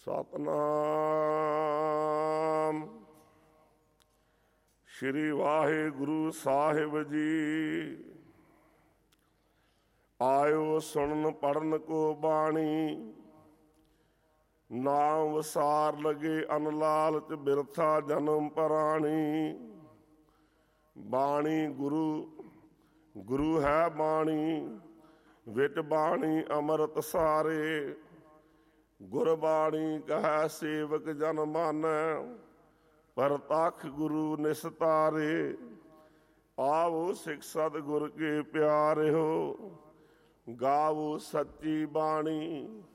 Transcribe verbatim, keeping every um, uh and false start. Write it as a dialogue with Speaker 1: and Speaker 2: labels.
Speaker 1: ਸਤਨਾਮ ਸ਼੍ਰੀ ਵਾਹਿਗੁਰੂ ਸਾਹਿਬ ਜੀ। ਆਇਓ ਸੁਣਨ ਪੜਨ ਕੋ ਬਾਣੀ, ਨਾਮ ਵਸਾਰ ਲਗੇ ਅਨਲਾਲਚ ਬਿਰਥਾ ਜਨਮ ਪਰਾਣੀ। ਬਾਣੀ ਗੁਰੂ ਗੁਰੂ ਹੈ ਬਾਣੀ, ਵਿਟ ਬਾਣੀ ਅੰਮ੍ਰਿਤ ਸਾਰੇ। ਗੁਰਬਾਣੀ ਕਹੈ ਸੇਵਕ ਜਨ ਮਾਨੈ, ਪ੍ਰਤੱਖ ਗੁਰੂ ਨਿਸਤਾਰੇ। ਆਵੋ ਸਿੱਖ ਸਤਿਗੁਰ ਕੇ ਪਿਆਰਿਓ, ਗਾਵੋ ਸੱਚੀ ਬਾਣੀ।